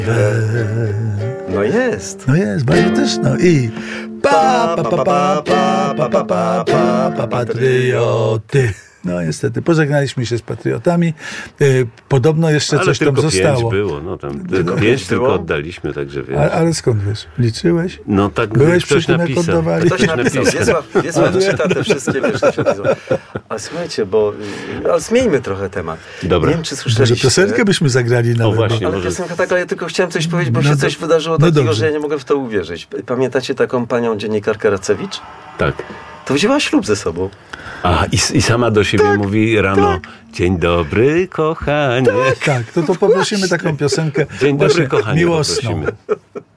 No jest. No jest, bardzo też, no i patrioty. No niestety, pożegnaliśmy się z patriotami. Podobno jeszcze ale coś tam tylko zostało. 5 było, no tam pięć tylko oddaliśmy, także wiesz. Ale skąd wiesz? Liczyłeś? No tak, Byłeś przy ktoś tym, jak napisał. oddawali? Ktoś napisał, Wiesław czyta te wszystkie wiersze. Ale słuchajcie, ale zmieńmy trochę temat. Dobra. Nie wiem, czy Może słyszeliście. piosenkę byśmy zagrali nawet. O właśnie, Ale może... piosenka tak, ale ja tylko chciałem coś powiedzieć, bo No się to- coś wydarzyło no takiego, dobrze. że ja nie mogę w to uwierzyć. Pamiętacie taką panią dziennikarkę Racewicz? Tak. To wzięła ślub ze sobą. A, i sama do siebie mówi rano, dzień dobry, kochanie. Tak, to poprosimy taką piosenkę Dzień dobry, właśnie kochanie, miłosną. poprosimy.